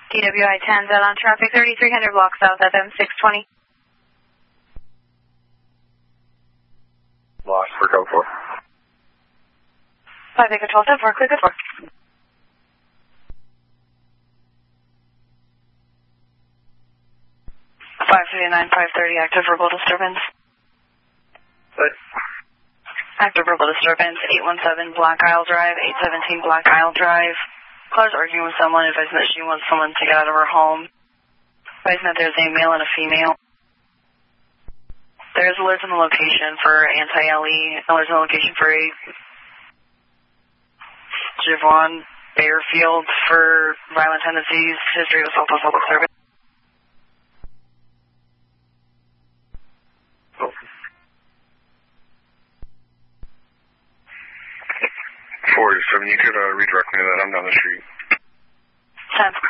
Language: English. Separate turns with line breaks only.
DWI 10 out on traffic, 3300 block south, FM 620.
Lost for code 4.
5 Acre 12 4, clear code 4. 539, 530, active verbal disturbance.
What?
Active verbal disturbance, 817 Black Isle Drive, 817 Black Isle Drive. Car's arguing with someone, advising that she wants someone to get out of her home. Advising that there's a male and a female. There's alerts in the location for anti-LE, alerts in the location for a Javon Bearfield for violent tendencies, history of assault on public service.
4-7, you could redirect me to that. I'm down the street.
10th